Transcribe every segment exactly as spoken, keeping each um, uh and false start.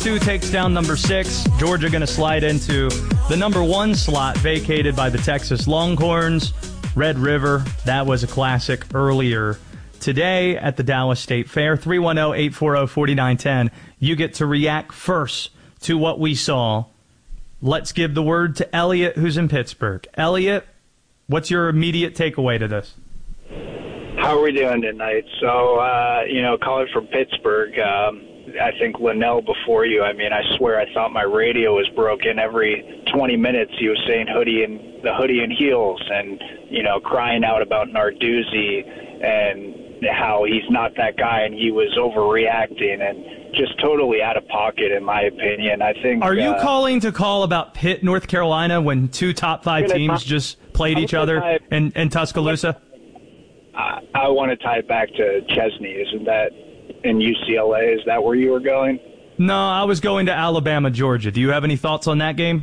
two takes down number six. Georgia going to slide into the number one slot vacated by the Texas Longhorns. Red River, that was a classic earlier today at the Dallas State Fair. three one zero, eight four zero, four nine one zero. You get to react first to what we saw. Let's give the word to Elliot, who's in Pittsburgh. Elliot, what's your immediate takeaway to this? How are we doing tonight? So, uh, you know, calling from Pittsburgh, um, I think Linnell before you, I mean, I swear I thought my radio was broken. Every twenty minutes he was saying hoodie and the hoodie and heels and, you know, crying out about Narduzzi and how he's not that guy and he was overreacting and just totally out of pocket, in my opinion. I think. Are you uh, calling to call about Pitt, North Carolina, when two top five teams t- just played each other tie, in, in Tuscaloosa? I, I want to tie it back to Chesney. Isn't that in U C L A? Is that where you were going? No, I was going to Alabama, Georgia. Do you have any thoughts on that game?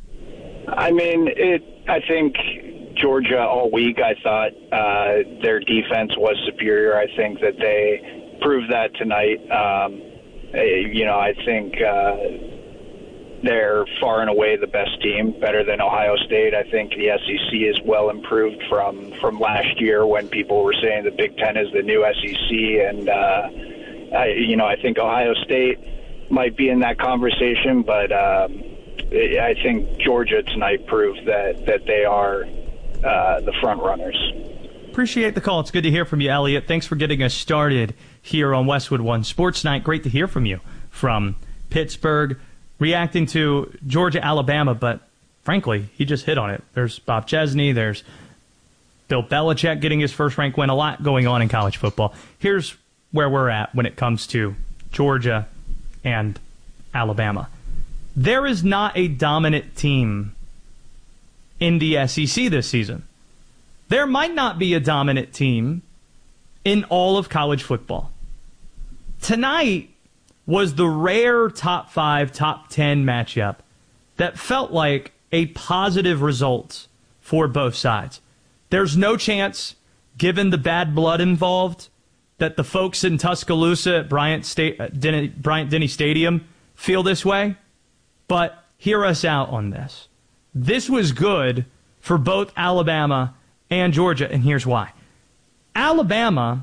I mean, it. I think Georgia all week, I thought uh, their defense was superior. I think that they proved that tonight. Um, you know, I think uh, they're far and away the best team, better than Ohio State. I think the S E C is well improved from, from last year when people were saying the Big Ten is the new S E C. And, uh, I, you know, I think Ohio State might be in that conversation, but um, I think Georgia tonight proved that, that they are uh, the front runners. Appreciate the call. It's good to hear from you, Elliot. Thanks for getting us started here on Westwood One Sports Night. Great to hear from you from Pittsburgh, reacting to Georgia, Alabama, but frankly, he just hit on it. There's Bob Chesney, there's Bill Belichick getting his first rank win, a lot going on in college football. Here's where we're at when it comes to Georgia and Alabama. There is not a dominant team in the S E C this season. There might not be a dominant team in all of college football. Tonight was the rare top five, top ten matchup that felt like a positive result for both sides. There's no chance, given the bad blood involved, that the folks in Tuscaloosa at Bryant, State, uh, Denny, Bryant Denny Stadium feel this way. But hear us out on this. This was good for both Alabama and Georgia, and here's why. Alabama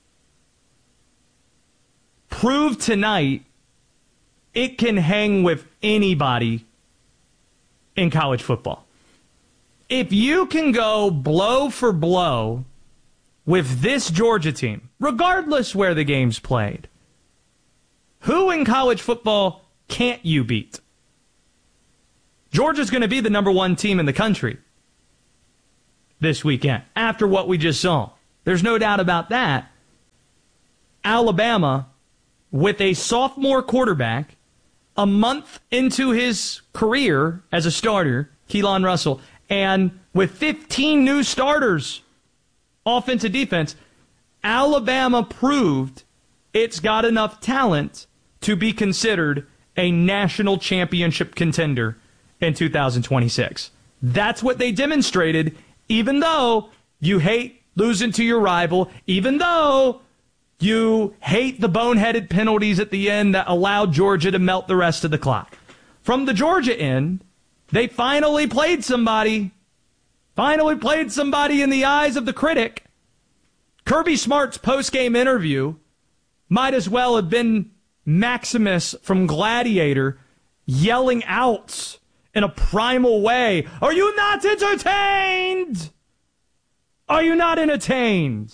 proved tonight it can hang with anybody in college football. If you can go blow for blow with this Georgia team, regardless where the game's played, who in college football can't you beat? Georgia's going to be the number one team in the country this weekend, after what we just saw. There's no doubt about that. Alabama, with a sophomore quarterback, a month into his career as a starter, Keelan Russell, and with fifteen new starters, offense and defense, Alabama proved it's got enough talent to be considered a national championship contender in two thousand twenty-six. That's what they demonstrated, even though you hate losing to your rival, even though you hate the boneheaded penalties at the end that allowed Georgia to melt the rest of the clock. From the Georgia end, they finally played somebody, finally played somebody in the eyes of the critic. Kirby Smart's post-game interview might as well have been Maximus from Gladiator yelling out in a primal way, "Are you not entertained? Are you not entertained?"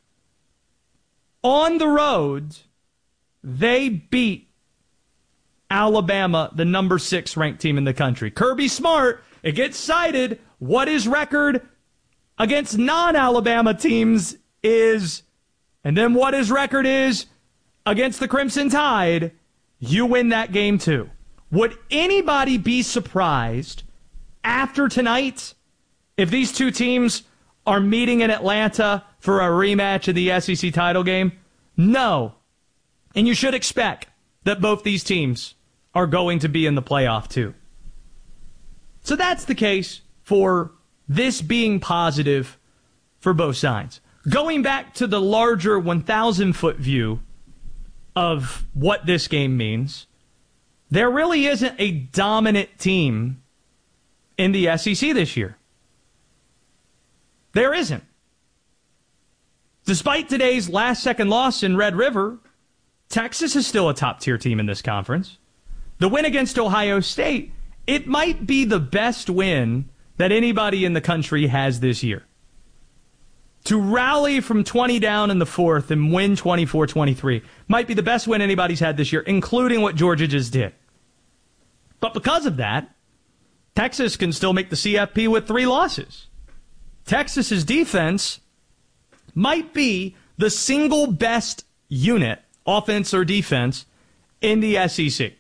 On the road, they beat Alabama, the number six ranked team in the country. Kirby Smart, it gets cited, what his record against non-Alabama teams is, and then what his record is against the Crimson Tide. You win that game too. Would anybody be surprised after tonight if these two teams are meeting in Atlanta for a rematch of the S E C title game? No. And you should expect that both these teams are going to be in the playoff too. So that's the case for this being positive for both sides. Going back to the larger one thousand foot view of what this game means, There really isn't a dominant team in the S E C this year. There isn't. Despite today's last-second loss in Red River, Texas is still a top-tier team in this conference. The win against Ohio State, it might be the best win that anybody in the country has this year. To rally from twenty down in the fourth and win twenty-four twenty-three might be the best win anybody's had this year, including what Georgia just did. But because of that, Texas can still make the C F P with three losses. Texas's defense might be the single best unit, offense or defense, in the S E C.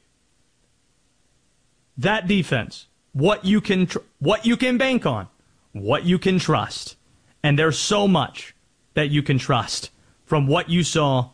That defense, what you can tr- what you can bank on, what you can trust. And there's so much that you can trust from what you saw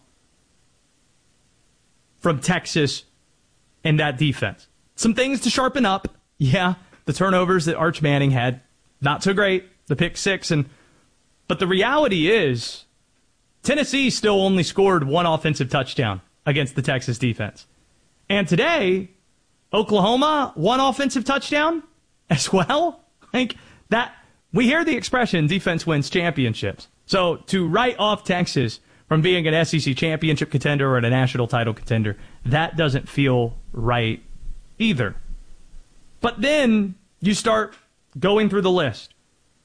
from Texas and that defense. Some things to sharpen up. Yeah, the turnovers that Arch Manning had, not so great. The pick six. and But the reality is, Tennessee still only scored one offensive touchdown against the Texas defense. And today, Oklahoma, one offensive touchdown as well. Like that, we hear the expression, defense wins championships. So to write off Texas from being an S E C championship contender or a national title contender, that doesn't feel right either. But then you start going through the list.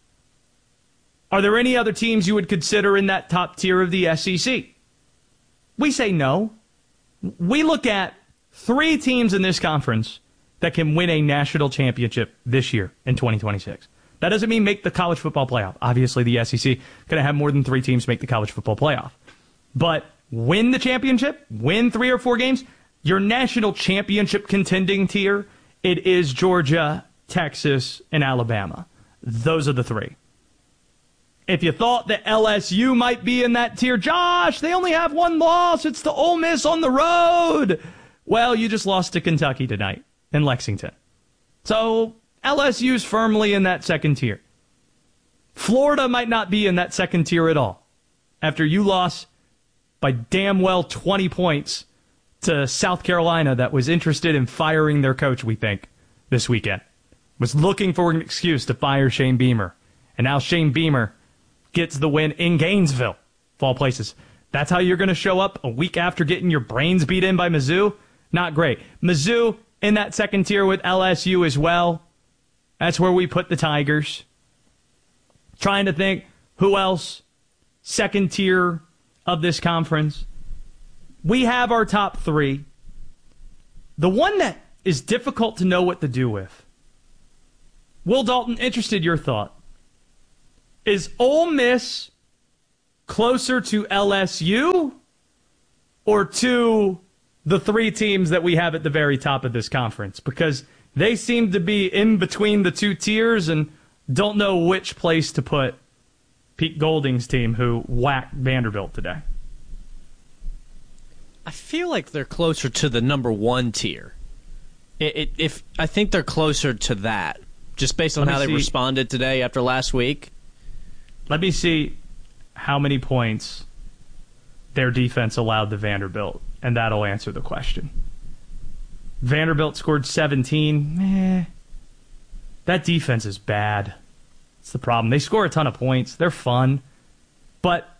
Are there any other teams you would consider in that top tier of the S E C? We say no. We look at three teams in this conference that can win a national championship this year in twenty twenty-six. That doesn't mean make the college football playoff. Obviously, the S E C going to have more than three teams make the college football playoff. But win the championship, win three or four games, your national championship contending tier, it is Georgia, Texas, and Alabama. Those are the three. If you thought that L S U might be in that tier, Josh, they only have one loss. It's the Ole Miss on the road. Well, you just lost to Kentucky tonight in Lexington. So L S U's firmly in that second tier. Florida might not be in that second tier at all after you lost by damn well twenty points to South Carolina that was interested in firing their coach, we think, this weekend. Was looking for an excuse to fire Shane Beamer. And now Shane Beamer gets the win in Gainesville, of all places. That's how you're going to show up a week after getting your brains beat in by Mizzou? Not great. Mizzou in that second tier with L S U as well. That's where we put the Tigers. Trying to think who else, second tier of this conference. We have our top three. The one that is difficult to know what to do with. Will Dalton, interested your thought. Is Ole Miss closer to L S U or to the three teams that we have at the very top of this conference? Because they seem to be in between the two tiers and don't know which place to put Pete Golding's team, who whacked Vanderbilt today. I feel like they're closer to the number one tier. It, it, if I think they're closer to that, just based on how they see. responded today after last week. Let me see how many points their defense allowed to Vanderbilt, and that'll answer the question. Vanderbilt scored seventeen. Eh, that defense is bad. It's the problem. They score a ton of points. They're fun. But